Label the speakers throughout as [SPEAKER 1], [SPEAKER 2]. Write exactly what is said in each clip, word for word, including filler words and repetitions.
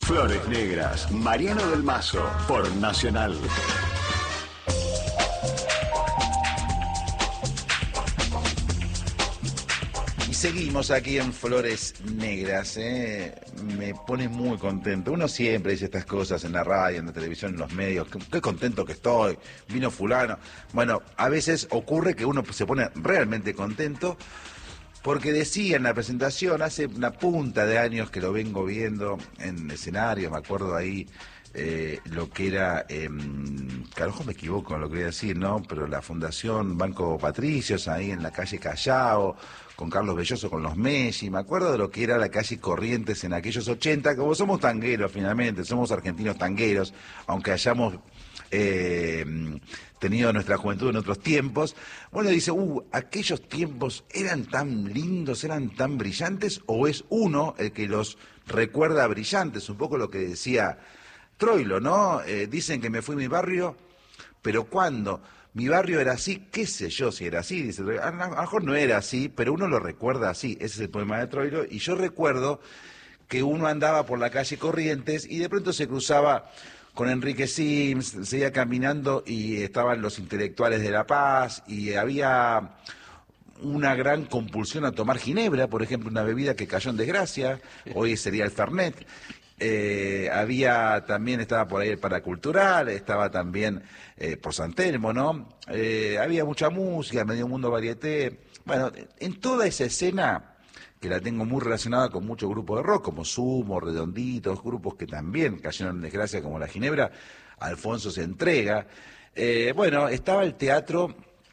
[SPEAKER 1] Flores Negras, Mariano del Mazo, por Nacional.
[SPEAKER 2] Y seguimos aquí en Flores Negras, ¿eh? Me pone muy contento. Uno siempre dice estas cosas en la radio, en la televisión, en los medios. Qué, qué contento que estoy, vino fulano. Bueno, a veces ocurre que uno se pone realmente contento porque decía en la presentación, hace una punta de años que lo vengo viendo en escenario, me acuerdo ahí eh, lo que era, eh, que a lo mejor me equivoco en lo que voy a decir, ¿no? Pero la Fundación Banco Patricios, ahí en la calle Callao, con Carlos Belloso, con los Messi, me acuerdo de lo que era la calle Corrientes en aquellos ochenta, como somos tangueros finalmente, somos argentinos tangueros, aunque hayamos eh, tenido nuestra juventud en otros tiempos. Bueno, dice, uh, aquellos tiempos eran tan lindos, eran tan brillantes, o es uno el que los recuerda brillantes, un poco lo que decía Troilo, ¿no? Eh, dicen que me fui a mi barrio, pero ¿cuándo? Mi barrio era así, qué sé yo si era así, dice, a lo mejor no era así, pero uno lo recuerda así, ese es el poema de Troilo, y yo recuerdo que uno andaba por la calle Corrientes y de pronto se cruzaba con Enrique Sims, seguía caminando y estaban los intelectuales de La Paz, y había una gran compulsión a tomar ginebra, por ejemplo, una bebida que cayó en desgracia, hoy sería el Fernet. Eh, había también, estaba por ahí el Paracultural, estaba también eh, por San Telmo, ¿no? Eh, había mucha música, Medio Mundo Varieté. Bueno, en toda esa escena, que la tengo muy relacionada con muchos grupos de rock, como Sumo, Redonditos, grupos que también cayeron en desgracia, como la Ginebra, Alfonso se entrega. Eh, bueno, estaba el teatro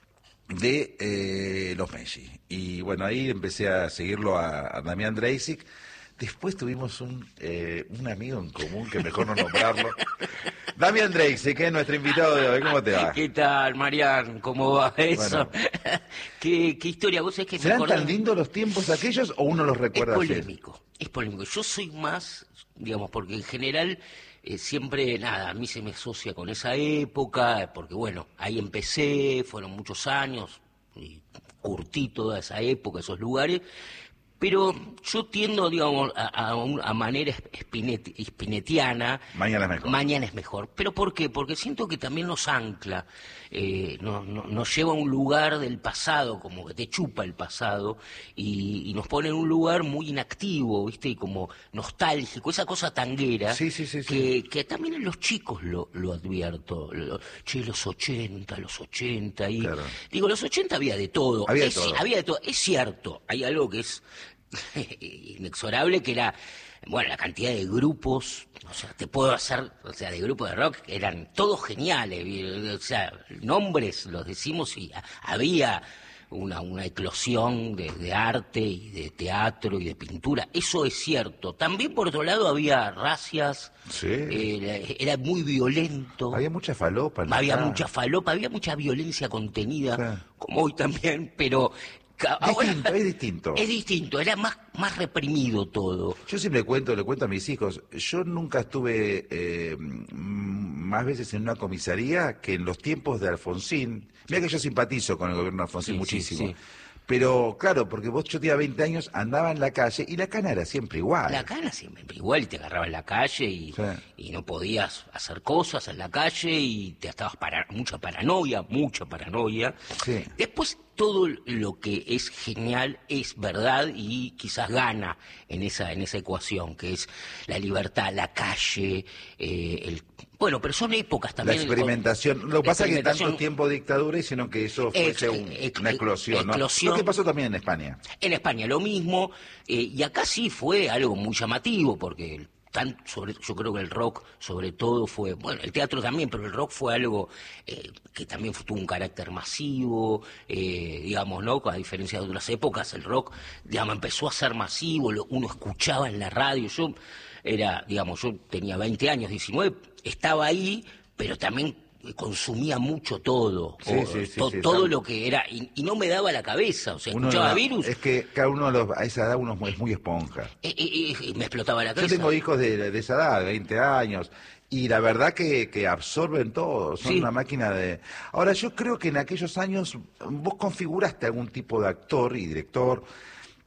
[SPEAKER 2] de eh, los Messi. Y bueno, ahí empecé a seguirlo a, a Damián Dreisig. Después tuvimos un, eh, un amigo en común, que mejor no nombrarlo. Damián Dreisig, que es nuestro invitado de hoy. ¿Cómo te va?
[SPEAKER 3] ¿Qué tal, Marian? ¿Cómo va eso?
[SPEAKER 2] Bueno.
[SPEAKER 3] ¿Qué, ¿Qué historia? ¿Vos sabés que
[SPEAKER 2] ¿Serán
[SPEAKER 3] me acordé?
[SPEAKER 2] tan lindos los tiempos aquellos o uno los recuerda
[SPEAKER 3] Es
[SPEAKER 2] así?
[SPEAKER 3] polémico, es polémico. Yo soy más, digamos, porque en general eh, siempre, nada, a mí se me asocia con esa época, porque bueno, ahí empecé, fueron muchos años, y curtí toda esa época, esos lugares. Pero yo tiendo, digamos, a, a, a manera espinet, espinetiana.
[SPEAKER 2] Mañana es mejor.
[SPEAKER 3] Mañana es mejor. ¿Pero por qué? Porque siento que también nos ancla, eh, nos, nos, nos lleva a un lugar del pasado, como que te chupa el pasado, y, y nos pone en un lugar muy inactivo, ¿viste? Y como nostálgico, esa cosa tanguera.
[SPEAKER 2] Sí, sí, sí,
[SPEAKER 3] que,
[SPEAKER 2] sí.
[SPEAKER 3] que también en los chicos lo, lo advierto. Lo, che, los ochenta, los ochenta. Y,
[SPEAKER 2] Claro.
[SPEAKER 3] Digo, los ochenta había de todo.
[SPEAKER 2] Había de
[SPEAKER 3] es,
[SPEAKER 2] todo.
[SPEAKER 3] Había de todo. Es cierto, hay algo que es inexorable, que era, bueno, la cantidad de grupos, o sea, te puedo hacer, o sea, de grupos de rock, eran todos geniales, o sea, nombres los decimos y había una, una eclosión de, de arte y de teatro y de pintura, eso es cierto. También, por otro lado, había racias,
[SPEAKER 2] Sí.
[SPEAKER 3] eh, era muy violento.
[SPEAKER 2] Había mucha falopa. en la
[SPEAKER 3] Había
[SPEAKER 2] cara.
[SPEAKER 3] mucha falopa, había mucha violencia contenida,
[SPEAKER 2] Sí.
[SPEAKER 3] como hoy también, pero ahora
[SPEAKER 2] Distinto, es distinto.
[SPEAKER 3] es distinto, era más, más reprimido todo.
[SPEAKER 2] Yo siempre cuento, le cuento a mis hijos, yo nunca estuve eh, más veces en una comisaría que en los tiempos de Alfonsín. Mira que yo simpatizo con el gobierno de Alfonsín
[SPEAKER 3] Sí,
[SPEAKER 2] muchísimo.
[SPEAKER 3] sí, sí.
[SPEAKER 2] Pero claro, porque vos, yo tenía veinte años, andaba en la calle y la cana era siempre igual.
[SPEAKER 3] La cana siempre igual, y te agarraba en la calle y,
[SPEAKER 2] Sí.
[SPEAKER 3] y no podías hacer cosas en la calle y te estabas para mucha paranoia, mucha paranoia.
[SPEAKER 2] Sí.
[SPEAKER 3] Después todo lo que es genial es verdad y quizás gana en esa en esa ecuación, que es la libertad, la calle, eh, el bueno, pero son épocas
[SPEAKER 2] La
[SPEAKER 3] también.
[SPEAKER 2] experimentación. Lo que
[SPEAKER 3] La
[SPEAKER 2] pasa es que tanto
[SPEAKER 3] experimentación-
[SPEAKER 2] tiempo de dictadura hicieron que eso fuese
[SPEAKER 3] Ex-
[SPEAKER 2] un-
[SPEAKER 3] ex-
[SPEAKER 2] una eclosión, ¿no?
[SPEAKER 3] eclosión.
[SPEAKER 2] Lo que pasó también en España.
[SPEAKER 3] En España lo mismo, eh, y acá sí fue algo muy llamativo, porque el- tan sobre, yo creo que el rock sobre todo fue, bueno, el teatro también, pero el rock fue algo eh, que también tuvo un carácter masivo, eh, digamos, ¿no? A diferencia de otras épocas, el rock, digamos, empezó a ser masivo, lo, uno escuchaba en la radio, yo era, digamos, yo tenía veinte años, diecinueve, estaba ahí, pero también consumía mucho todo,
[SPEAKER 2] Sí,
[SPEAKER 3] o,
[SPEAKER 2] sí, sí,
[SPEAKER 3] to-
[SPEAKER 2] sí,
[SPEAKER 3] todo
[SPEAKER 2] está-
[SPEAKER 3] lo que era, y, y no me daba la cabeza, o sea,
[SPEAKER 2] Uno
[SPEAKER 3] escuchaba
[SPEAKER 2] era-
[SPEAKER 3] Virus,
[SPEAKER 2] Es que cada uno a, los- a esa edad uno es muy, es muy esponja.
[SPEAKER 3] eh, eh, eh, y me explotaba la
[SPEAKER 2] Yo
[SPEAKER 3] cabeza.
[SPEAKER 2] tengo hijos de, de esa edad, de veinte años, y la verdad que, que absorben todo, son
[SPEAKER 3] Sí.
[SPEAKER 2] una máquina de... Ahora, yo creo que en aquellos años vos configuraste algún tipo de actor y director,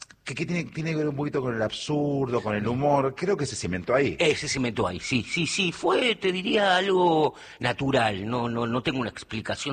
[SPEAKER 2] que, que tiene, tiene que ver un poquito con el absurdo, con el humor. Creo que se cimentó ahí.
[SPEAKER 3] Eh, se cimentó ahí, sí, sí, sí. Fue, te diría, algo natural. No, no, no tengo una explicación.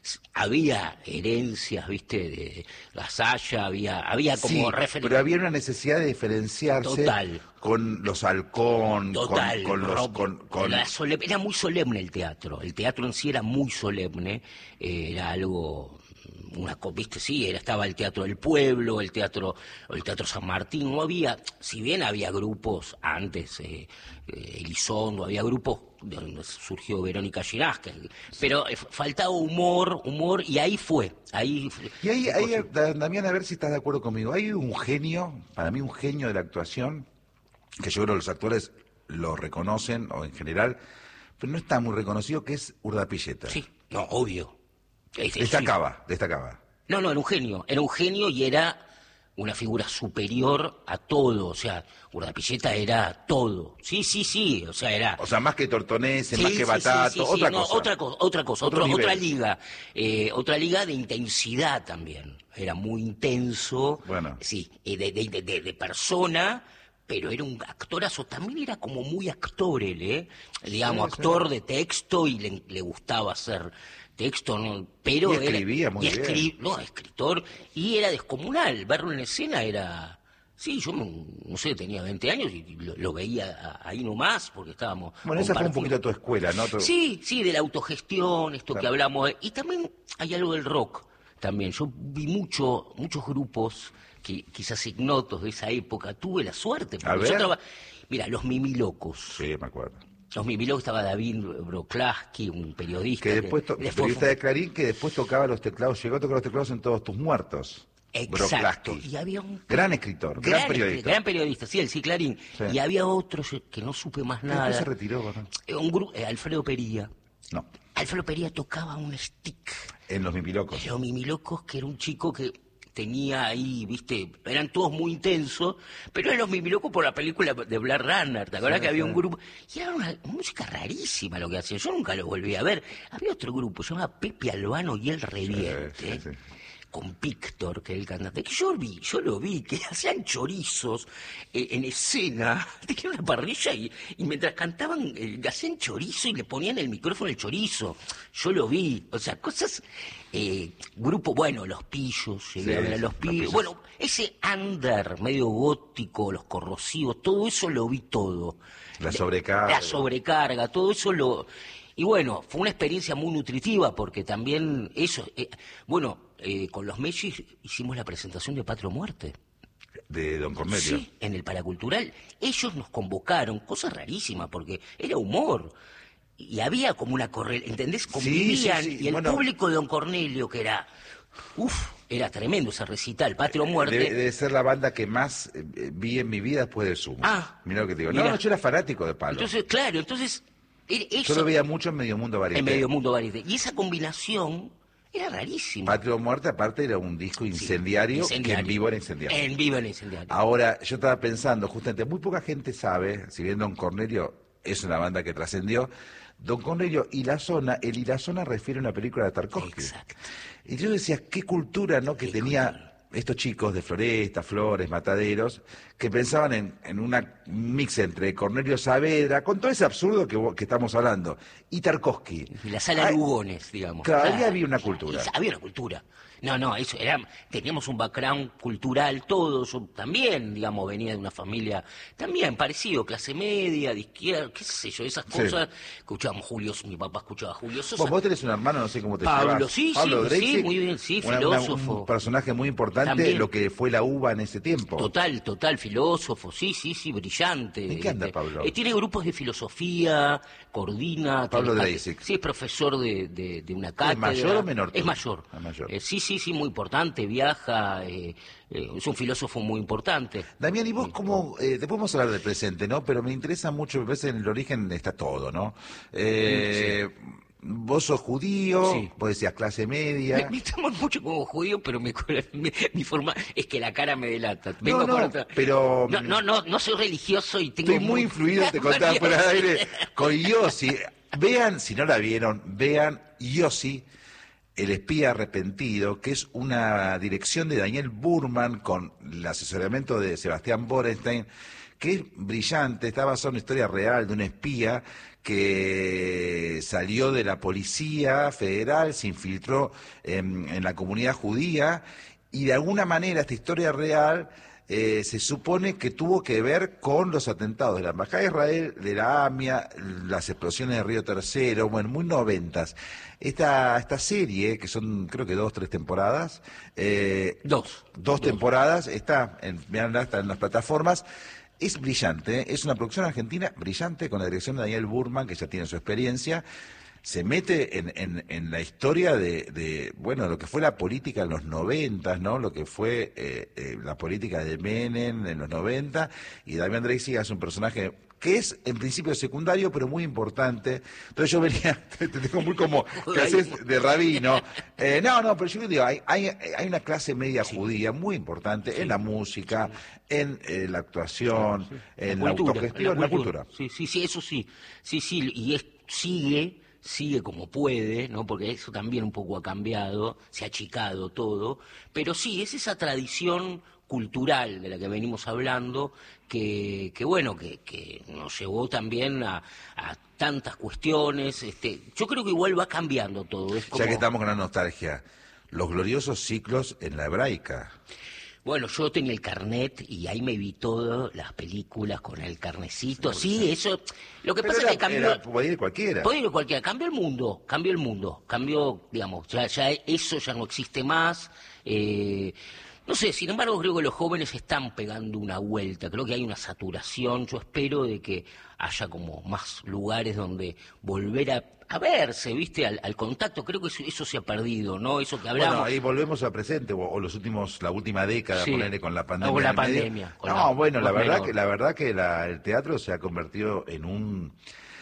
[SPEAKER 3] Había herencias, viste, de la Saya, había, había como
[SPEAKER 2] Sí,
[SPEAKER 3] referencia.
[SPEAKER 2] pero había una necesidad de diferenciarse
[SPEAKER 3] Total.
[SPEAKER 2] con los halcón,
[SPEAKER 3] Total,
[SPEAKER 2] con, con los...
[SPEAKER 3] Rob,
[SPEAKER 2] Con, con...
[SPEAKER 3] la sole- era muy solemne el teatro. El teatro en sí era muy solemne. eh, era algo, una co- viste, sí, era, estaba el Teatro del Pueblo, el teatro, el Teatro San Martín. No había, si bien había grupos antes, eh, eh, Elizondo, había grupos de donde surgió Verónica Ginás, que- pero eh, faltaba humor, humor, y ahí fue. Ahí, fue-
[SPEAKER 2] Y ahí, ahí, Da- Damián, a ver si estás de acuerdo conmigo. Hay un genio, para mí un genio de la actuación, que yo creo que los actores lo reconocen, o en general, pero no está muy reconocido, que es Urdapilleta.
[SPEAKER 3] sí, no, obvio. Es- es-
[SPEAKER 2] Destacaba, destacaba.
[SPEAKER 3] No, no, era un genio, era un genio y era una figura superior a todo, o sea, Urdapilleta era todo, sí, sí, sí, o sea, era...
[SPEAKER 2] O sea, más que Tortonese,
[SPEAKER 3] Sí,
[SPEAKER 2] más que
[SPEAKER 3] sí,
[SPEAKER 2] Batato,
[SPEAKER 3] sí, sí, sí,
[SPEAKER 2] otra,
[SPEAKER 3] no,
[SPEAKER 2] cosa.
[SPEAKER 3] otra cosa. Otra cosa,
[SPEAKER 2] Otro
[SPEAKER 3] otro- otra
[SPEAKER 2] nivel.
[SPEAKER 3] liga, eh, otra liga de intensidad también, era muy intenso,
[SPEAKER 2] Bueno.
[SPEAKER 3] sí, eh, de, de, de, de- de persona... Pero era un actorazo, también era como muy actor él, ¿eh? Digamos,
[SPEAKER 2] Sí, sí.
[SPEAKER 3] actor de texto y le, le gustaba hacer texto, ¿no? Pero
[SPEAKER 2] Y escribía
[SPEAKER 3] era,
[SPEAKER 2] muy
[SPEAKER 3] y
[SPEAKER 2] bien.
[SPEAKER 3] escri- no, escritor, y era descomunal, verlo en escena era... Sí, yo me- no sé, tenía veinte años y lo, lo veía a- ahí nomás porque estábamos...
[SPEAKER 2] Bueno, esa fue un
[SPEAKER 3] compartiendo.
[SPEAKER 2] poquito tu escuela, ¿no? Tu-
[SPEAKER 3] Sí, sí, de la autogestión, esto
[SPEAKER 2] Claro.
[SPEAKER 3] que hablamos. de- Y también hay algo del rock, también. Yo vi mucho, muchos grupos, que quizás ignotos de esa época. Tuve la suerte.
[SPEAKER 2] A
[SPEAKER 3] porque yo
[SPEAKER 2] ver.
[SPEAKER 3] traba- Mira, los Mimilocos.
[SPEAKER 2] Sí, me acuerdo.
[SPEAKER 3] Los Mimilocos estaba David Broklaski, un periodista.
[SPEAKER 2] Que después, to-
[SPEAKER 3] después
[SPEAKER 2] periodista
[SPEAKER 3] fue-
[SPEAKER 2] de Clarín, que después tocaba los teclados, llegó a tocar los teclados en Todos tus muertos.
[SPEAKER 3] Exacto.
[SPEAKER 2] Broklaski.
[SPEAKER 3] Y había un
[SPEAKER 2] Gran escritor, gran, periodista.
[SPEAKER 3] Gran periodista, sí, el sí, Clarín.
[SPEAKER 2] Sí.
[SPEAKER 3] Y había otro yo- que no supe más
[SPEAKER 2] Después
[SPEAKER 3] nada.
[SPEAKER 2] se retiró, ¿no?
[SPEAKER 3] Eh, Un grupo, eh, Alfredo Pería.
[SPEAKER 2] No,
[SPEAKER 3] Alfredo Pería tocaba un stick.
[SPEAKER 2] en Los Mimilocos.
[SPEAKER 3] Los Mimilocos, que era un chico que tenía ahí, viste, eran todos muy intensos, pero eran los Mimilocos por la película de Blade Runner, ¿te acuerdas
[SPEAKER 2] Sí,
[SPEAKER 3] que había
[SPEAKER 2] sí.
[SPEAKER 3] un grupo? Y era una música rarísima lo que hacían, yo nunca lo volví a ver. Había otro grupo, se llamaba Pepe Albano y el Reviente,
[SPEAKER 2] Sí, sí, sí.
[SPEAKER 3] con Víctor, que era el cantante, que yo vi, yo lo vi, que hacían chorizos eh, en escena, tenían una parrilla y, y mientras cantaban, eh, hacían chorizo y le ponían el micrófono al chorizo. Yo lo vi, o sea, cosas, eh, grupo, bueno, Los Pillos, llegué
[SPEAKER 2] Sí,
[SPEAKER 3] a ver a
[SPEAKER 2] sí,
[SPEAKER 3] Los
[SPEAKER 2] Los
[SPEAKER 3] Pillos,
[SPEAKER 2] Pillos.
[SPEAKER 3] bueno, ese under medio gótico, los corrosivos, todo eso lo vi todo.
[SPEAKER 2] La
[SPEAKER 3] De-
[SPEAKER 2] sobrecarga.
[SPEAKER 3] La sobrecarga, todo eso lo... Y bueno, fue una experiencia muy nutritiva porque también eso... eh, bueno, eh, con los Mellis hicimos la presentación de Patria o Muerte.
[SPEAKER 2] De Don Cornelio.
[SPEAKER 3] Sí, en el Paracultural. Ellos nos convocaron, cosa rarísima porque era humor. Y había como una correlación, ¿entendés? Convivían.
[SPEAKER 2] sí, sí,
[SPEAKER 3] Y el
[SPEAKER 2] bueno.
[SPEAKER 3] público de Don Cornelio, que era... Uf, era tremendo ese recital, Patria o Muerte.
[SPEAKER 2] Debe, debe ser la banda que más eh, vi en mi vida después de Sumo.
[SPEAKER 3] Ah.
[SPEAKER 2] Mirá lo que te digo.
[SPEAKER 3] Mirá.
[SPEAKER 2] No, no, yo era fanático de Palo.
[SPEAKER 3] Entonces, claro, entonces... e-
[SPEAKER 2] yo
[SPEAKER 3] eso-
[SPEAKER 2] lo veía mucho en Medio Mundo Varieté.
[SPEAKER 3] En Medio Mundo Varieté. Y esa combinación era rarísima.
[SPEAKER 2] Patria o Muerte, aparte, era un disco
[SPEAKER 3] Sí,
[SPEAKER 2] incendiario, que
[SPEAKER 3] incendiario.
[SPEAKER 2] en vivo era incendiario.
[SPEAKER 3] En vivo era incendiario.
[SPEAKER 2] Ahora, yo estaba pensando, justamente, muy poca gente sabe, si bien Don Cornelio es una banda que trascendió, Don Cornelio y la zona, el y la zona refiere a una película de Tarkovsky.
[SPEAKER 3] Exacto.
[SPEAKER 2] Y yo decía, qué cultura, ¿no? Que
[SPEAKER 3] Qué
[SPEAKER 2] tenía
[SPEAKER 3] cultura.
[SPEAKER 2] estos chicos de Floresta, Flores, Mataderos, que pensaban en, en una un mix entre Cornelio Saavedra, con todo ese absurdo que, vos- que estamos hablando, y Tarkovsky.
[SPEAKER 3] Y la sala
[SPEAKER 2] Ay,
[SPEAKER 3] Lugones, digamos.
[SPEAKER 2] Claro, ahí
[SPEAKER 3] Ah,
[SPEAKER 2] había una cultura.
[SPEAKER 3] y- Había una cultura. No, no, eso era, teníamos un background cultural todos, yo también, digamos, venía de una familia también parecido, clase media, de izquierda, qué sé yo, esas
[SPEAKER 2] Sí.
[SPEAKER 3] cosas. Escuchábamos Julio, mi papá escuchaba a Julio Sosa.
[SPEAKER 2] Vos, vos tenés un hermano, no sé cómo te
[SPEAKER 3] Pablo,
[SPEAKER 2] llevas.
[SPEAKER 3] sí,
[SPEAKER 2] Pablo
[SPEAKER 3] sí,
[SPEAKER 2] Dreisig,
[SPEAKER 3] sí, muy bien, sí,
[SPEAKER 2] una- una-
[SPEAKER 3] filósofo.
[SPEAKER 2] un personaje muy importante,
[SPEAKER 3] También.
[SPEAKER 2] lo que fue la uva en ese tiempo.
[SPEAKER 3] Total, total, filósofo, sí, sí, sí, brillante.
[SPEAKER 2] ¿En qué anda,
[SPEAKER 3] Este,
[SPEAKER 2] Pablo?
[SPEAKER 3] eh, tiene grupos de filosofía, coordina.
[SPEAKER 2] Pablo
[SPEAKER 3] tiene-
[SPEAKER 2] Dreisig.
[SPEAKER 3] Sí, es profesor de, de, de una cátedra.
[SPEAKER 2] mayor o menor
[SPEAKER 3] Es
[SPEAKER 2] tú?
[SPEAKER 3] mayor.
[SPEAKER 2] Es mayor.
[SPEAKER 3] Eh, sí, sí, sí, muy importante, viaja, eh, eh, es un filósofo muy importante.
[SPEAKER 2] Damián, ¿y vos cómo, eh, después vamos a hablar del presente, ¿no? Pero me interesa mucho, me parece en el origen está todo, ¿no? Eh, Vos sos judío,
[SPEAKER 3] Sí.
[SPEAKER 2] vos decías clase media.
[SPEAKER 3] Me, me toman mucho como judío, pero mi, mi, mi forma es que la cara me delata. Vengo
[SPEAKER 2] No, no,
[SPEAKER 3] por otra-
[SPEAKER 2] pero-
[SPEAKER 3] No, no, no, no soy religioso y tengo...
[SPEAKER 2] Estoy muy influido, te contaba fuera de aire, con Yossi. Vean, si no la vieron, vean Yossi, El espía arrepentido, que es una dirección de Daniel Burman con el asesoramiento de Sebastián Borenstein, que es brillante, está basado en una historia real de un espía que salió de la Policía Federal, se infiltró en, en la comunidad judía, y de alguna manera esta historia real eh, se supone que tuvo que ver con los atentados de la Embajada de Israel, de la AMIA, las explosiones de Río Tercero, bueno, muy noventas. Esta, esta serie, que son creo que dos, tres temporadas, eh,
[SPEAKER 3] dos,
[SPEAKER 2] dos
[SPEAKER 3] dos
[SPEAKER 2] temporadas, está en, mirándola, está en las plataformas. Es brillante, ¿eh? Es una producción argentina brillante con la dirección de Daniel Burman, que ya tiene su experiencia. Se mete en, en, en la historia de, de, bueno, lo que fue la política en los noventas, ¿no? Lo que fue eh, eh, la política de Menem en los noventa, y Damián Drexler es un personaje que es en principio secundario, pero muy importante. Entonces yo venía, te tengo muy como, que haces de rabino. Eh, no, no, pero yo digo, hay, hay, hay una clase media sí. judía muy importante sí. en la música, sí. en eh, la actuación, sí. en la, cultura, la autogestión, en la cultura.
[SPEAKER 3] la cultura. Sí, sí, sí, eso sí. Sí, sí, y es, sigue... sigue como puede, ¿no? Porque eso también un poco ha cambiado, se ha achicado todo, pero sí, es esa tradición cultural de la que venimos hablando, que, que bueno, que, que nos llevó también a, a tantas cuestiones. Este, yo creo que igual va cambiando todo. Es como...
[SPEAKER 2] Ya que estamos con la nostalgia, los gloriosos ciclos en la hebraica.
[SPEAKER 3] Bueno, yo tenía el carnet y ahí me vi todas las películas con el carnecito. Sí, sí, eso... Lo que
[SPEAKER 2] Pero
[SPEAKER 3] pasa
[SPEAKER 2] era,
[SPEAKER 3] es que cambió...
[SPEAKER 2] Era, puede ir cualquiera.
[SPEAKER 3] Puede ir cualquiera. Cambió el mundo, cambió el mundo. Cambió, digamos, ya, ya eso ya no existe más. Eh, no sé, sin embargo, creo que los jóvenes están pegando una vuelta. Creo que hay una saturación. Yo espero de que haya como más lugares donde volver a... a verse, ¿viste? Al, al contacto, creo que eso, eso se ha perdido, ¿no? Eso que hablamos.
[SPEAKER 2] Bueno, ahí volvemos al presente, o, o los últimos, la última década,
[SPEAKER 3] sí.
[SPEAKER 2] ponerle con la pandemia.
[SPEAKER 3] No, con la pandemia. Con
[SPEAKER 2] no,
[SPEAKER 3] la,
[SPEAKER 2] bueno, la verdad,
[SPEAKER 3] menor.
[SPEAKER 2] que, la verdad que la, el teatro se ha convertido en un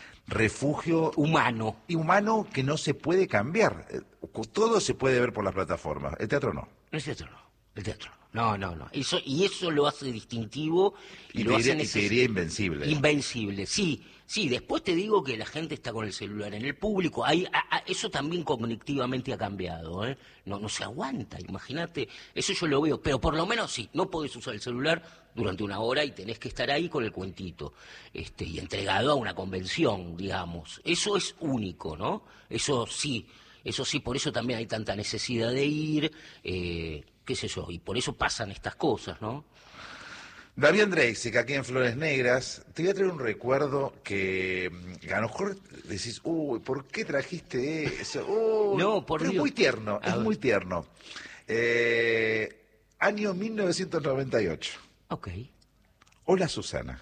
[SPEAKER 2] refugio
[SPEAKER 3] humano.
[SPEAKER 2] Y humano que no se puede cambiar. Todo se puede ver por las plataformas, el teatro no.
[SPEAKER 3] El teatro no, el teatro no. No, no, no. Eso, y eso lo hace distintivo y,
[SPEAKER 2] y
[SPEAKER 3] lo
[SPEAKER 2] diría,
[SPEAKER 3] hace neces-
[SPEAKER 2] y te diría invencible.
[SPEAKER 3] Invencible, sí. Sí, después te digo que la gente está con el celular en el público. Hay, a, a, eso también cognitivamente ha cambiado, ¿eh? No, no se aguanta, imagínate. Eso yo lo veo. Pero por lo menos sí, no podés usar el celular durante una hora y tenés que estar ahí con el cuentito. Este, y entregado a una convención, digamos. Eso es único, ¿no? Eso sí. Eso sí, por eso también hay tanta necesidad de ir, eh, qué sé yo, y por eso pasan estas cosas, ¿no?
[SPEAKER 2] Damián Drexler, aquí en Flores Negras, te voy a traer un recuerdo que a lo mejor decís, uy, ¿por qué trajiste eso? Uy,
[SPEAKER 3] no, por
[SPEAKER 2] pero
[SPEAKER 3] Dios.
[SPEAKER 2] Es muy tierno,
[SPEAKER 3] A
[SPEAKER 2] es
[SPEAKER 3] ver.
[SPEAKER 2] muy tierno. Eh, año mil novecientos noventa y ocho.
[SPEAKER 3] Ok.
[SPEAKER 2] Hola, Susana.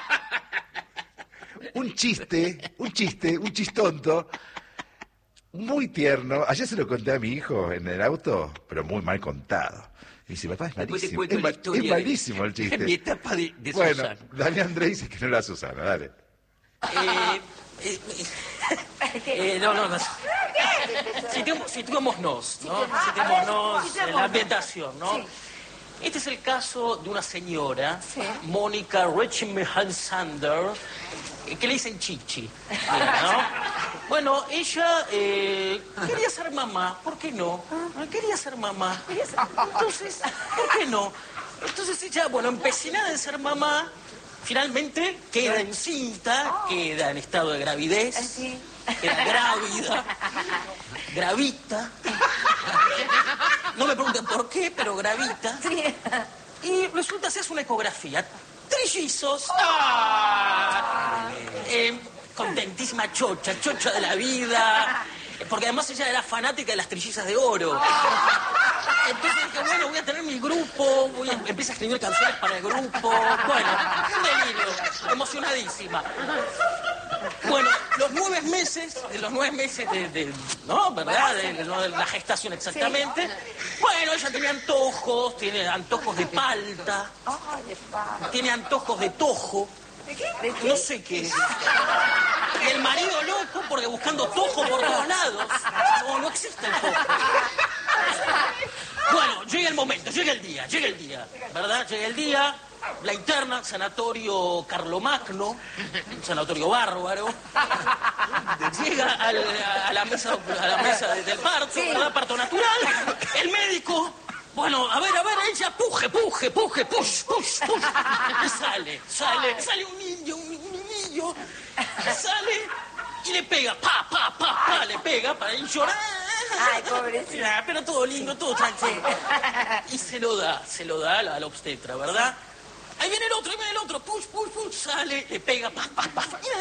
[SPEAKER 2] un chiste, un chiste, un chistonto, muy tierno. Ayer se lo conté a mi hijo en el auto, pero muy mal contado. Y dice, papá, es malísimo. Es, ma- es malísimo el chiste.
[SPEAKER 3] En mi etapa de, de
[SPEAKER 2] bueno,
[SPEAKER 3] Susana.
[SPEAKER 2] Damián Drexler, que no la Susana, dale.
[SPEAKER 3] Eh, eh, eh, no, no, no. Situemos- Situémonos, ¿no? Situémonos en la ambientación, ¿no? Este es el caso de una señora,
[SPEAKER 4] Sí.
[SPEAKER 3] Mónica Rechenmehl-Sander, eh, que le dicen Chichi, ¿no? Bueno, ella eh, quería ser mamá, ¿por qué no? Quería ser mamá. Entonces, ¿por qué no? Entonces ella, bueno, empecinada en ser mamá, finalmente queda encinta, queda en estado de gravidez,
[SPEAKER 4] Sí.
[SPEAKER 3] queda grávida, gravita. No me pregunten por qué, pero gravita.
[SPEAKER 4] Sí.
[SPEAKER 3] Y resulta se hace una ecografía. Trillizos. ¡Ah! Eh, contentísima chocha, chocha de la vida. Porque además ella era fanática de las trillizas de oro. Entonces dije, bueno, voy a tener mi grupo, voy a, empiezo a escribir canciones para el grupo. Bueno, un delirio, emocionadísima. Bueno, los nueve meses, de los nueve meses de, de ¿no? ¿Verdad? De, de- no, de la gestación exactamente. Bueno, ella tenía antojos, tiene antojos de palta,
[SPEAKER 4] Ay, de pa-
[SPEAKER 3] tiene antojos de tojo,
[SPEAKER 4] ¿De qué? ¿De qué?
[SPEAKER 3] no sé qué. Y el marido loco porque buscando tojo por todos lados. No, no existe el tojo. Bueno, llega el momento, llega el día, llega el día, ¿verdad? Llega el día, la interna, sanatorio Carlomagno, un sanatorio bárbaro. Llega al, a la mesa, a la mesa del parto,
[SPEAKER 4] Sí.
[SPEAKER 3] ¿verdad? Parto natural. El médico, bueno, a ver, a ver, ella puje, puje, puje, push, push, push. Y sale, sale, sale un niño, un, un niño, sale y le pega, pa, pa, pa, pa, le pega para ir llorar.
[SPEAKER 4] Ay, pobrecito.
[SPEAKER 3] Pero todo lindo, todo tranquilo. Y se lo da, se lo da a la, a la obstetra, ¿verdad? Ahí viene el otro, ahí viene el otro, push, push, push, sale, le pega, pa, pa, pa, pa.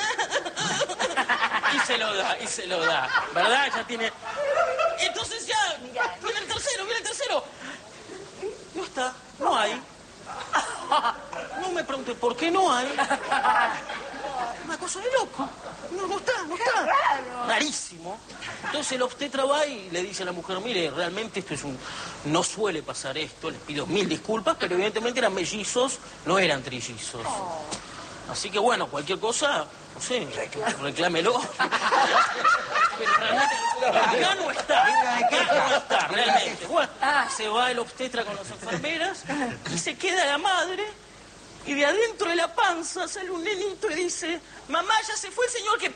[SPEAKER 3] Y se lo da, y se lo da, ¿verdad? Ya tiene... Entonces ya, viene el tercero, viene el tercero. No está, no hay. No me pregunte por qué no hay. Una cosa de loco. No, no está, no está.
[SPEAKER 4] raro.
[SPEAKER 3] Rarísimo. Entonces el obstetra va y le dice a la mujer, mire, realmente esto es un... No suele pasar esto, les pido mil disculpas, pero evidentemente eran mellizos, no eran trillizos. Así que bueno, cualquier cosa, no sé, reclámelo. Pero realmente acá no está, acá no está, realmente. Bueno, se va el obstetra con las enfermeras y se queda la madre y de adentro de la panza sale un nenito y dice, mamá, ya se fue el señor que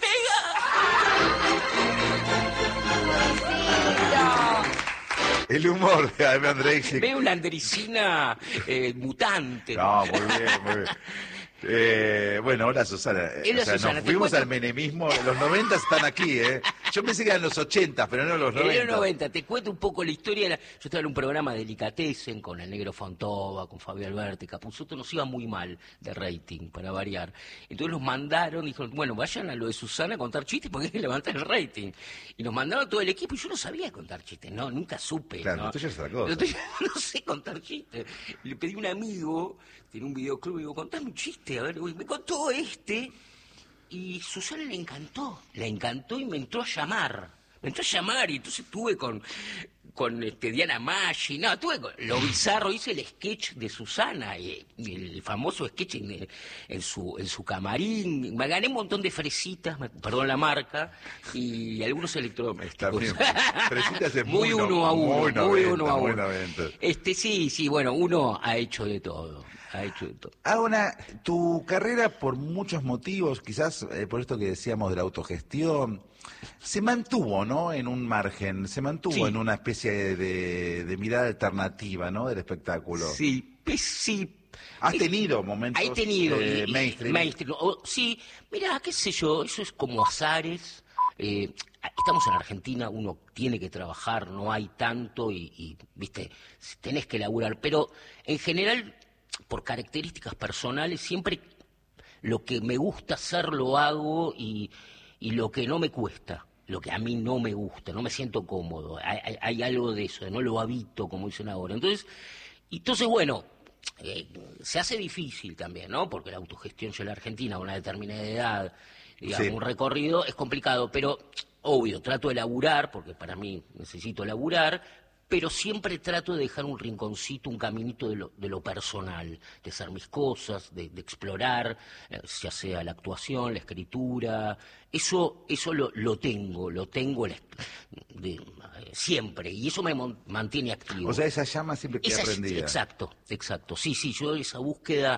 [SPEAKER 3] pega.
[SPEAKER 2] El humor de Jaime Andrei.
[SPEAKER 3] Veo una andricina eh, mutante.
[SPEAKER 2] No, muy bien, muy bien. Eh, bueno, hola Susana.
[SPEAKER 3] Hola,
[SPEAKER 2] o sea,
[SPEAKER 3] Susana,
[SPEAKER 2] nos
[SPEAKER 3] te
[SPEAKER 2] fuimos
[SPEAKER 3] cuento-
[SPEAKER 2] al menemismo. Los noventa están aquí, ¿eh? Yo pensé que eran los ochenta, pero no los
[SPEAKER 3] En
[SPEAKER 2] noventa.
[SPEAKER 3] los noventa, te cuento un poco la historia. Yo estaba en un programa de Delicatessen con el negro Fontova, con Fabio Alberti, Capuzotto, nos iba muy mal de rating, para variar. Entonces los mandaron, dijeron, bueno, vayan a lo de Susana a contar chistes porque hay que levantar el rating. Y nos mandaron todo el equipo y yo no sabía contar chistes, no, nunca supe.
[SPEAKER 2] Claro,
[SPEAKER 3] ¿no?
[SPEAKER 2] lo tuyo es otra cosa.
[SPEAKER 3] Lo tuyo- no sé contar chistes. Le pedí a un amigo, tiene un videoclub, y digo, contame un chiste, a ver, y me contó este. Y Susana le encantó, le encantó y me entró a llamar. Me entró a llamar y entonces estuve con, con este, Diana Maggi, no, estuve con lo bizarro, hice el sketch de Susana, y, y el famoso sketch en, en, su, en su camarín. Me gané un montón de fresitas, me- perdón la marca, y algunos electrodomésticos.
[SPEAKER 2] Está bien. Fresitas es
[SPEAKER 3] muy
[SPEAKER 2] muy no-
[SPEAKER 3] uno a uno,
[SPEAKER 2] muy
[SPEAKER 3] muy,
[SPEAKER 2] noventa,
[SPEAKER 3] uno a
[SPEAKER 2] muy
[SPEAKER 3] uno.
[SPEAKER 2] noventa.
[SPEAKER 3] Este, sí, sí, bueno, uno ha hecho de todo, ha hecho de todo.
[SPEAKER 2] Ahora, tu carrera, por muchos motivos, quizás eh, por esto que decíamos de la autogestión, se mantuvo, ¿no? En un margen, se mantuvo
[SPEAKER 3] Sí.
[SPEAKER 2] en una especie de, de- de mirada alternativa, ¿no? Del espectáculo.
[SPEAKER 3] Sí, pues, sí.
[SPEAKER 2] Has
[SPEAKER 3] Eh,
[SPEAKER 2] tenido momentos
[SPEAKER 3] He tenido.
[SPEAKER 2] eh,
[SPEAKER 3] y- y-
[SPEAKER 2] mainstream.
[SPEAKER 3] mainstream. O- sí, mira, qué sé yo, eso es como azares. Eh, estamos en Argentina, uno tiene que trabajar, no hay tanto y, y, viste, tenés que laburar. Pero en general, por características personales, siempre lo que me gusta hacer lo hago y, y lo que no me cuesta, lo que a mí no me gusta, no me siento cómodo. Hay, hay- hay algo de eso, de no lo habito, como dicen ahora. Entonces, entonces bueno, eh, se hace difícil también, ¿no? Porque la autogestión ya en la Argentina a una determinada edad, digamos,
[SPEAKER 2] Sí.
[SPEAKER 3] un recorrido es complicado, pero obvio, trato de laburar, porque para mí necesito laburar, pero siempre trato de dejar un rinconcito, un caminito de lo, de lo personal, de hacer mis cosas, de, de explorar, eh, ya sea la actuación, la escritura, eso eso lo, lo tengo, lo tengo la- de- eh, siempre, y eso me mon- mantiene activo.
[SPEAKER 2] O sea, esa llama siempre queda
[SPEAKER 3] Esa es-
[SPEAKER 2] prendida.
[SPEAKER 3] exacto, exacto. Sí, sí, yo esa búsqueda,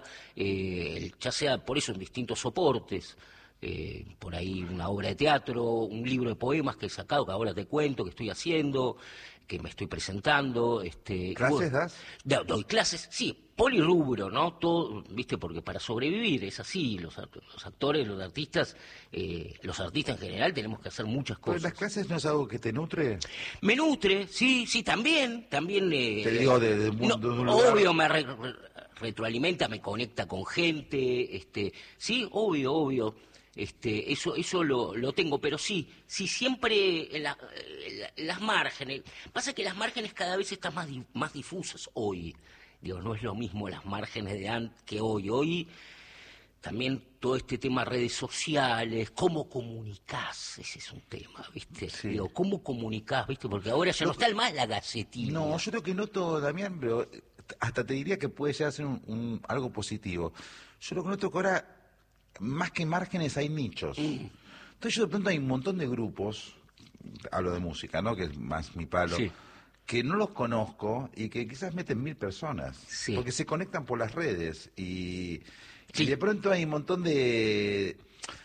[SPEAKER 3] eh, ya sea por eso en distintos soportes, eh, por ahí una obra de teatro, un libro de poemas que he sacado, que ahora te cuento, que estoy haciendo, que me estoy presentando. Este,
[SPEAKER 2] ¿Clases
[SPEAKER 3] bueno,
[SPEAKER 2] das?
[SPEAKER 3] do- doy clases, sí, polirrubro, ¿no? Todo, viste, porque para sobrevivir es así, los, act- los actores, los artistas, eh, los artistas en general tenemos que hacer muchas
[SPEAKER 2] Pero
[SPEAKER 3] cosas.
[SPEAKER 2] las clases no es algo que te nutre.
[SPEAKER 3] Me nutre, sí, sí, también, también... eh,
[SPEAKER 2] Te digo, de- de mu-
[SPEAKER 3] no,
[SPEAKER 2] de un lugar-
[SPEAKER 3] obvio, me re- re- retroalimenta, me conecta con gente, este, sí, obvio, obvio, este, eso, eso lo, lo tengo, pero sí, sí, siempre en la- en la- en las márgenes, pasa que las márgenes cada vez están más, di- más difusas hoy, digo, no es lo mismo las márgenes de antes que hoy, hoy... También todo este tema redes sociales, cómo comunicás, ese es un tema, ¿viste?
[SPEAKER 2] Sí.
[SPEAKER 3] Digo, ¿cómo comunicás, viste? Porque ahora ya no está el más la gacetina.
[SPEAKER 2] No, yo lo que noto, Damián, pero hasta te diría que puede llegar a ser un, un- algo positivo. Yo lo que noto que ahora, más que márgenes, hay nichos.
[SPEAKER 3] Mm.
[SPEAKER 2] Entonces yo de pronto hay un montón de grupos, hablo de música, ¿no? Que es más mi palo,
[SPEAKER 3] Sí.
[SPEAKER 2] que no los conozco y que quizás meten mil personas,
[SPEAKER 3] Sí.
[SPEAKER 2] porque se conectan por las redes y,
[SPEAKER 3] Sí.
[SPEAKER 2] y de pronto hay un montón de,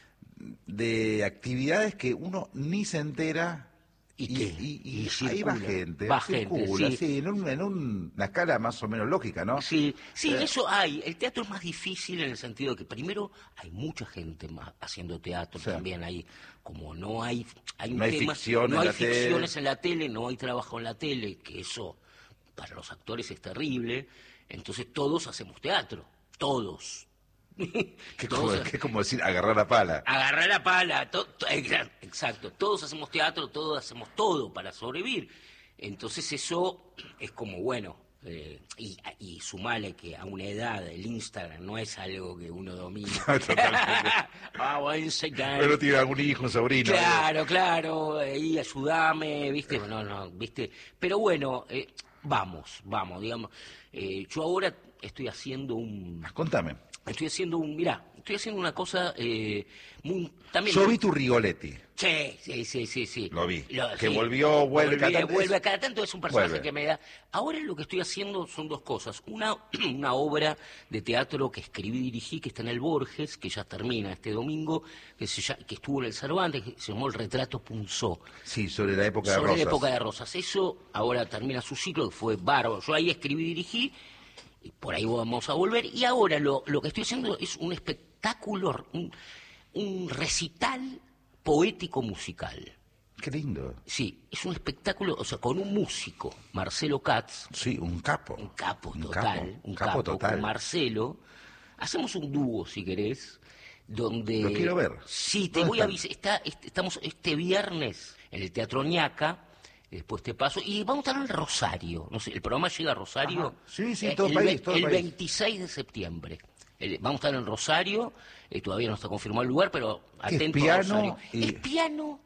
[SPEAKER 2] de actividades que uno ni se entera.
[SPEAKER 3] ¿Y
[SPEAKER 2] Y,
[SPEAKER 3] qué?
[SPEAKER 2] y- y
[SPEAKER 3] Y
[SPEAKER 2] ahí va
[SPEAKER 3] circula.
[SPEAKER 2] gente,
[SPEAKER 3] Va gente,
[SPEAKER 2] circula,
[SPEAKER 3] sí.
[SPEAKER 2] sí, en, un- en un- una escala más o menos lógica, ¿no?
[SPEAKER 3] Sí, sí,
[SPEAKER 2] Eh.
[SPEAKER 3] eso hay. El teatro es más difícil en el sentido de que primero hay mucha gente más haciendo teatro,
[SPEAKER 2] Sí.
[SPEAKER 3] también hay, como no hay, hay un
[SPEAKER 2] No hay
[SPEAKER 3] tema,
[SPEAKER 2] ficción
[SPEAKER 3] no
[SPEAKER 2] en
[SPEAKER 3] hay
[SPEAKER 2] la tele.
[SPEAKER 3] ficciones en la tele, no hay trabajo en la tele, que eso para los actores es terrible. Entonces todos hacemos teatro, todos.
[SPEAKER 2] Que
[SPEAKER 3] Todos-
[SPEAKER 2] como, que es como decir agarrar la pala.
[SPEAKER 3] Agarrar la pala, to- to- eh, claro, exacto, todos hacemos teatro, todos hacemos todo para sobrevivir. Entonces eso es como, bueno, eh, y, y sumale que a una edad el Instagram no es algo que uno domina.
[SPEAKER 2] Totalmente.
[SPEAKER 3] Ah, voy a enseñar.
[SPEAKER 2] Pero tiene algún hijo, un sobrino.
[SPEAKER 3] Claro, claro, ahí ayúdame, ¿viste? No, no, ¿viste? Pero bueno, eh, vamos, vamos, digamos. Eh, yo ahora estoy haciendo un...
[SPEAKER 2] Contame.
[SPEAKER 3] Estoy haciendo un... Mirá, estoy haciendo una cosa eh, muy... También
[SPEAKER 2] Yo vi tu Rigoletti.
[SPEAKER 3] Sí, sí, sí, sí, sí.
[SPEAKER 2] Lo vi. Que volvió, vuelve cada tanto.
[SPEAKER 3] Vuelve
[SPEAKER 2] Es-
[SPEAKER 3] cada tanto, es un personaje
[SPEAKER 2] Vuelve.
[SPEAKER 3] que me da... Ahora lo que estoy haciendo son dos cosas. Una, una obra de teatro que escribí y dirigí, que está en el Borges, que ya termina este domingo, que, se llama- que estuvo en el Cervantes, que se llamó El Retrato Punzó.
[SPEAKER 2] Sí, sobre la época de
[SPEAKER 3] Sobre
[SPEAKER 2] Rosas.
[SPEAKER 3] la época de Rosas. Eso ahora termina su ciclo, que fue bárbaro. Yo ahí escribí y dirigí, y por ahí vamos a volver. Y ahora lo, lo que estoy haciendo es un espectáculo, un, un recital poético musical.
[SPEAKER 2] Qué lindo.
[SPEAKER 3] Sí, es un espectáculo, o sea, con un músico, Marcelo Katz,
[SPEAKER 2] Sí, un capo.
[SPEAKER 3] un capo
[SPEAKER 2] Un
[SPEAKER 3] total,
[SPEAKER 2] capo,
[SPEAKER 3] un
[SPEAKER 2] capo
[SPEAKER 3] capo,
[SPEAKER 2] total.
[SPEAKER 3] con Marcelo. Hacemos un dúo, si querés, donde...
[SPEAKER 2] Lo quiero ver.
[SPEAKER 3] Sí, te
[SPEAKER 2] ¿Dónde
[SPEAKER 3] voy a
[SPEAKER 2] están?
[SPEAKER 3] avisar. Está, est- estamos este viernes en el Teatro Ñaca, después te paso, y vamos a estar en Rosario. No sé, el programa llega a Rosario.
[SPEAKER 2] Ajá. Sí, sí,
[SPEAKER 3] eh,
[SPEAKER 2] todo
[SPEAKER 3] el,
[SPEAKER 2] país,
[SPEAKER 3] ve-
[SPEAKER 2] todo
[SPEAKER 3] el
[SPEAKER 2] país.
[SPEAKER 3] veintiséis de septiembre. El- vamos a estar en Rosario, eh, todavía no está confirmado el lugar, pero
[SPEAKER 2] ¿Qué es,
[SPEAKER 3] atento a
[SPEAKER 2] piano
[SPEAKER 3] Rosario.
[SPEAKER 2] y-
[SPEAKER 3] Es piano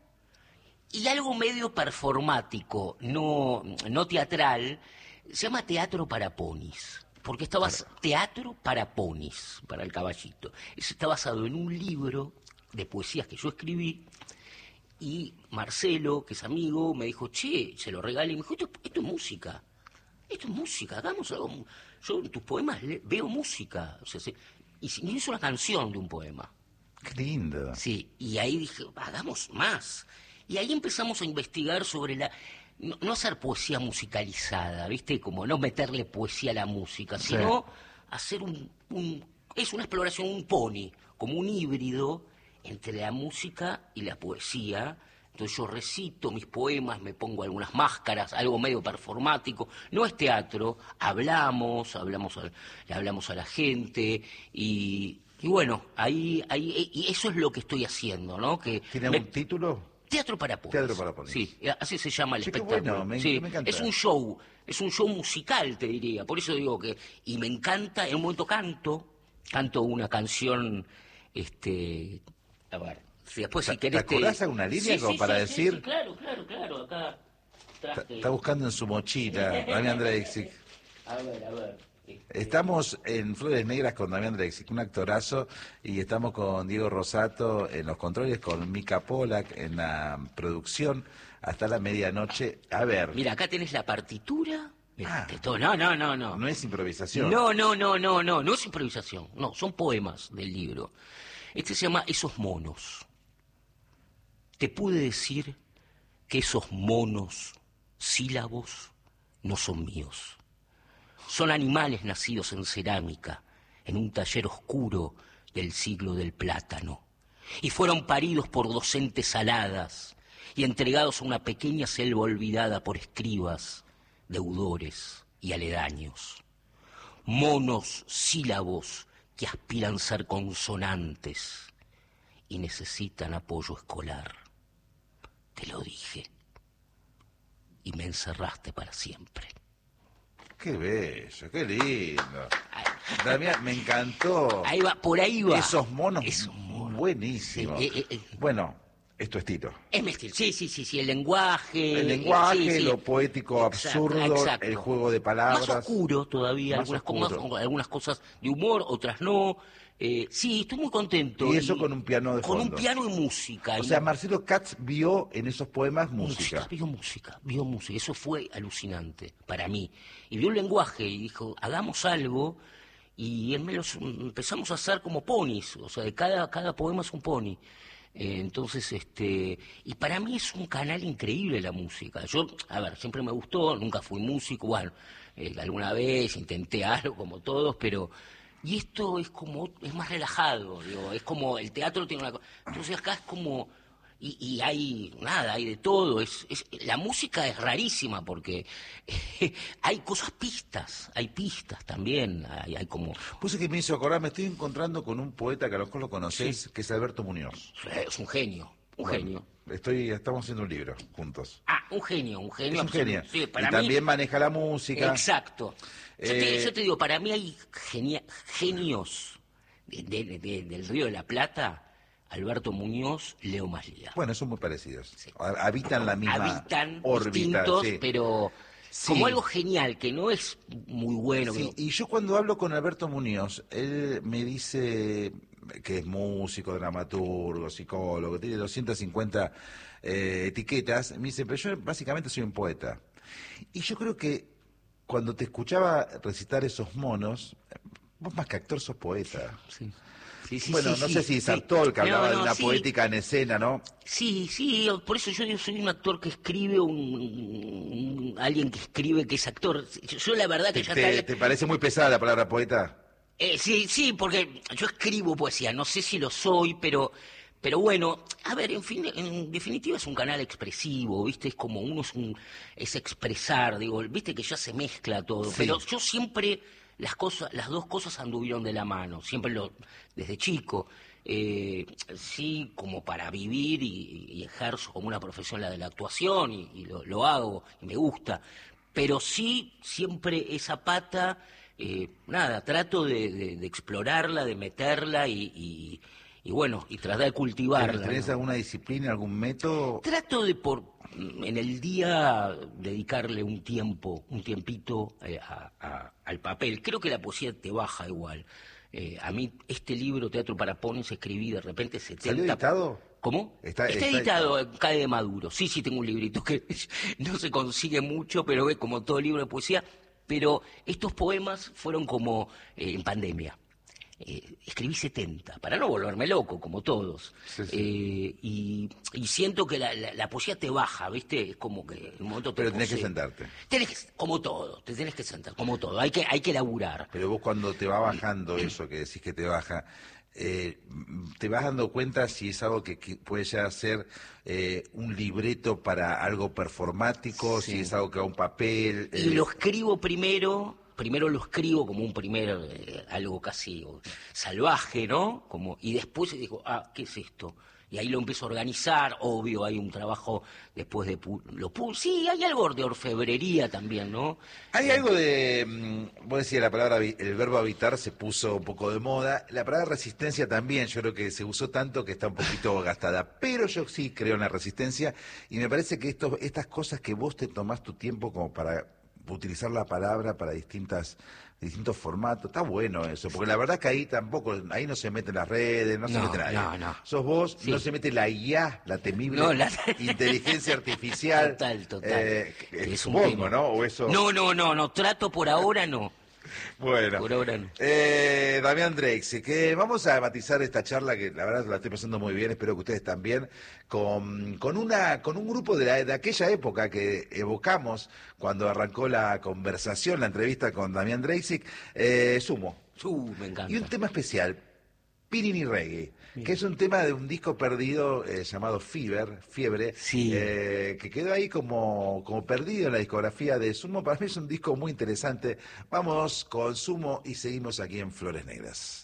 [SPEAKER 3] y algo medio performático, no, no teatral, se llama Teatro para Ponis. Porque está bas- teatro para ponis, para el caballito. Eso está basado en un libro de poesías que yo escribí y Marcelo, que es amigo, me dijo, che, se lo regalé y me dijo, esto, esto es música. Esto es música, hagamos algo. Yo en tus poemas le- veo música. O sea, se- y si- me hizo una canción de un poema.
[SPEAKER 2] Qué lindo.
[SPEAKER 3] Sí, y ahí dije, hagamos más. Y ahí empezamos a investigar sobre la... No, no hacer poesía musicalizada, ¿viste? Como no meterle poesía a la música,
[SPEAKER 2] Sí.
[SPEAKER 3] sino hacer un, un... Es una exploración, un pony, como un híbrido entre la música y la poesía. Entonces yo recito mis poemas, me pongo algunas máscaras, algo medio performático. No es teatro, hablamos, hablamos a, le hablamos a la gente y... Y bueno, ahí, ahí, y eso es lo que estoy haciendo, ¿no? Que
[SPEAKER 2] ¿Tiene
[SPEAKER 3] me-
[SPEAKER 2] algún título?
[SPEAKER 3] Teatro para ponis.
[SPEAKER 2] Teatro para ponis.
[SPEAKER 3] Sí, así se llama el
[SPEAKER 2] Sí, qué
[SPEAKER 3] espectáculo.
[SPEAKER 2] bueno, me-
[SPEAKER 3] Sí,
[SPEAKER 2] me encanta.
[SPEAKER 3] es un show, es un show musical, te diría. Por eso digo que, y me encanta, en un momento canto, canto una canción, este, a ver, si después si
[SPEAKER 2] ¿Te-
[SPEAKER 3] querés
[SPEAKER 2] te acordás alguna línea como para
[SPEAKER 3] sí,
[SPEAKER 2] decir?
[SPEAKER 3] sí, claro, claro, claro, acá
[SPEAKER 2] Está,
[SPEAKER 3] traje.
[SPEAKER 2] está buscando en su mochila, Damián Drexig.
[SPEAKER 3] A ver, a ver. este,
[SPEAKER 2] Estamos en Flores Negras con Damián Drexig, un actorazo, y estamos con Diego Rosato en los controles, con Mica Polak en la producción, hasta la medianoche. A ver,
[SPEAKER 3] Mira, acá tenés la partitura. Mirá,
[SPEAKER 2] Ah.
[SPEAKER 3] te to- no, no, no, no.
[SPEAKER 2] no es improvisación.
[SPEAKER 3] No, no, no, no, no, no es improvisación, no, son poemas del libro. Este se llama Esos monos. Te pude decir que esos monos sílabos no son míos. Son animales nacidos en cerámica, en un taller oscuro del siglo del plátano, y fueron paridos por docentes aladas y entregados a una pequeña selva olvidada por escribas, deudores y aledaños. Monos sílabos que aspiran ser consonantes y necesitan apoyo escolar. Te lo dije y me encerraste para siempre.
[SPEAKER 2] Qué bello, qué lindo.
[SPEAKER 3] Ay,
[SPEAKER 2] Damián, me encantó.
[SPEAKER 3] ahí va, por ahí va.
[SPEAKER 2] Esos monos,
[SPEAKER 3] Esos monos.
[SPEAKER 2] buenísimos.
[SPEAKER 3] Sí, eh, eh, eh.
[SPEAKER 2] Bueno, es tu estilo.
[SPEAKER 3] Es mi estilo, sí, sí, sí, sí, el lenguaje.
[SPEAKER 2] El
[SPEAKER 3] eh,
[SPEAKER 2] lenguaje,
[SPEAKER 3] sí, sí.
[SPEAKER 2] lo poético
[SPEAKER 3] Exacto,
[SPEAKER 2] absurdo,
[SPEAKER 3] exacto.
[SPEAKER 2] el juego de palabras.
[SPEAKER 3] Más oscuro todavía,
[SPEAKER 2] Más
[SPEAKER 3] algunas, co- más-
[SPEAKER 2] oscuro.
[SPEAKER 3] algunas cosas de humor, otras no. Eh, sí, estoy muy contento.
[SPEAKER 2] Y eso con un piano de
[SPEAKER 3] Con
[SPEAKER 2] fondo.
[SPEAKER 3] un piano y música.
[SPEAKER 2] O
[SPEAKER 3] y
[SPEAKER 2] sea, Marcelo Katz vio en esos poemas música.
[SPEAKER 3] Música, vio música, vio música. Eso fue alucinante para mí. Y vio el lenguaje y dijo, hagamos algo. Y él me los, empezamos a hacer como ponis. O sea, de cada, cada poema es un pony. Eh, entonces, este... Y para mí es un canal increíble la música. Yo, a ver, siempre me gustó, nunca fui músico. Bueno, eh, alguna vez intenté algo como todos, pero... Y esto es como, es más relajado, digo, es como, el teatro tiene una cosa, entonces acá es como, y, y hay, nada, hay de todo, es, es la música es rarísima porque eh, hay cosas pistas, hay pistas también, hay, hay como...
[SPEAKER 2] Puse que me hizo acordar, me estoy encontrando con un poeta que a lo mejor lo conocés,
[SPEAKER 3] Sí.
[SPEAKER 2] que es Alberto Muñoz.
[SPEAKER 3] Es un genio, un
[SPEAKER 2] Bueno,
[SPEAKER 3] genio.
[SPEAKER 2] Estoy, estamos haciendo un libro juntos.
[SPEAKER 3] Ah, un genio, un genio.
[SPEAKER 2] Es un
[SPEAKER 3] absoluto.
[SPEAKER 2] genio.
[SPEAKER 3] Sí, para
[SPEAKER 2] y
[SPEAKER 3] mí-
[SPEAKER 2] también maneja la música.
[SPEAKER 3] Exacto. Yo, te,
[SPEAKER 2] Eh,
[SPEAKER 3] yo te digo, para mí hay genia- genios de- de- de- del Río de la Plata, Alberto Muñoz, Leo Maslía.
[SPEAKER 2] Bueno, son muy parecidos.
[SPEAKER 3] Sí.
[SPEAKER 2] Ha- Habitan la misma
[SPEAKER 3] Habitan
[SPEAKER 2] órbita.
[SPEAKER 3] distintos,
[SPEAKER 2] Sí.
[SPEAKER 3] pero
[SPEAKER 2] Sí.
[SPEAKER 3] como algo genial, que no es muy bueno.
[SPEAKER 2] Sí,
[SPEAKER 3] que-
[SPEAKER 2] y yo cuando hablo con Alberto Muñoz, él me dice que es músico, dramaturgo, psicólogo, tiene doscientas cincuenta eh, etiquetas, me dice, pero yo básicamente soy un poeta. Y yo creo que cuando te escuchaba recitar esos monos, vos más que actor sos poeta.
[SPEAKER 3] Sí. Sí, sí,
[SPEAKER 2] Bueno,
[SPEAKER 3] sí,
[SPEAKER 2] no
[SPEAKER 3] sí,
[SPEAKER 2] sé si
[SPEAKER 3] sí.
[SPEAKER 2] Sartor, que
[SPEAKER 3] No,
[SPEAKER 2] hablaba
[SPEAKER 3] no,
[SPEAKER 2] de una
[SPEAKER 3] sí.
[SPEAKER 2] poética en escena, ¿no?
[SPEAKER 3] Sí, sí, por eso yo digo, soy un actor que escribe, un, un- alguien que escribe que es actor. Yo, yo la verdad que
[SPEAKER 2] ¿Te,
[SPEAKER 3] ya
[SPEAKER 2] te-
[SPEAKER 3] está-
[SPEAKER 2] te parece muy pesada la palabra poeta?
[SPEAKER 3] Eh, sí, sí, porque yo escribo poesía, no sé si lo soy, pero, pero bueno, a ver, en fin, en definitiva es un canal expresivo, ¿viste? Es como uno es un, es expresar, digo, viste que ya se mezcla todo,
[SPEAKER 2] Sí.
[SPEAKER 3] pero yo siempre las cosas, las dos cosas anduvieron de la mano, siempre lo, desde chico. Eh, sí, como para vivir y, y ejerzo como una profesión la de la actuación y, y lo, lo hago y me gusta, pero sí siempre esa pata, eh, nada, trato de, de- de explorarla, de meterla y, y- y bueno, y tratar de cultivarla.
[SPEAKER 2] ¿Tenés
[SPEAKER 3] ¿no?
[SPEAKER 2] alguna disciplina, algún método?
[SPEAKER 3] Trato de por en el día dedicarle un tiempo, un tiempito eh, a- a- al papel. Creo que la poesía te baja igual. Eh, a mí este libro, Teatro para Ponis, escribí de repente setenta...
[SPEAKER 2] ¿Salió editado?
[SPEAKER 3] ¿Cómo?
[SPEAKER 2] Está-
[SPEAKER 3] Está,
[SPEAKER 2] está
[SPEAKER 3] editado, en Cae de Maduro. Sí, sí, tengo un librito que no se consigue mucho, pero es como todo libro de poesía. Pero estos poemas fueron como eh, en pandemia. Eh, escribí setenta, para no volverme loco, como todos.
[SPEAKER 2] Sí, sí.
[SPEAKER 3] Eh, y, y siento que la, la- la poesía te baja, ¿viste? Es como que en un momento te
[SPEAKER 2] Pero tenés que
[SPEAKER 3] posee.
[SPEAKER 2] sentarte.
[SPEAKER 3] Tenés que, como todo, te tenés que sentar, como todo. Hay que, hay que laburar.
[SPEAKER 2] Pero vos cuando te va bajando eso que decís que te baja, eh, te vas dando cuenta si es algo que, que puede ya ser eh, un libreto para algo performático,
[SPEAKER 3] Sí.
[SPEAKER 2] si es algo que va a un papel.
[SPEAKER 3] Y
[SPEAKER 2] eh,
[SPEAKER 3] lo escribo primero, primero lo escribo como un primer, eh, algo casi oh, salvaje, ¿no? Como, y después digo, ah, ¿qué es esto? Y ahí lo empiezo a organizar, obvio, hay un trabajo después de... pu- lo pu- sí, hay algo de orfebrería también, ¿no?
[SPEAKER 2] Hay algo de, mm, vos decías la palabra, habi- el verbo habitar se puso un poco de moda, la palabra resistencia también, yo creo que se usó tanto que está un poquito gastada, pero yo sí creo en la resistencia y me parece que estos, estas cosas que vos te tomás tu tiempo como para utilizar la palabra para distintas distintos formatos, está bueno eso, porque la verdad que ahí tampoco, ahí no se meten las redes, no, se
[SPEAKER 3] No,
[SPEAKER 2] mete nadie.
[SPEAKER 3] no, no.
[SPEAKER 2] Sos vos,
[SPEAKER 3] Sí.
[SPEAKER 2] no se mete la I A, la temible
[SPEAKER 3] No, la-
[SPEAKER 2] inteligencia artificial.
[SPEAKER 3] Total, total.
[SPEAKER 2] Eh,
[SPEAKER 3] Es un
[SPEAKER 2] supongo,
[SPEAKER 3] tema.
[SPEAKER 2] ¿no? O eso.
[SPEAKER 3] No, no, no, no, trato por ahora no.
[SPEAKER 2] Bueno,
[SPEAKER 3] Por ahora no.
[SPEAKER 2] eh, Damián Drexi, que vamos a matizar esta charla que la verdad la estoy pasando muy bien, espero que ustedes también, con, con una con un grupo de, la- de aquella época que evocamos cuando arrancó la conversación, la entrevista con Damián Drexi, eh, Sumo.
[SPEAKER 3] Uh, me encanta.
[SPEAKER 2] Y un tema especial, Pirini Reggae, que es un tema de un disco perdido eh, llamado Fever, Fiebre,
[SPEAKER 3] Sí.
[SPEAKER 2] eh, que quedó ahí como, como perdido en la discografía de Sumo. Para mí es un disco muy interesante. Vamos con Sumo y seguimos aquí en Flores Negras.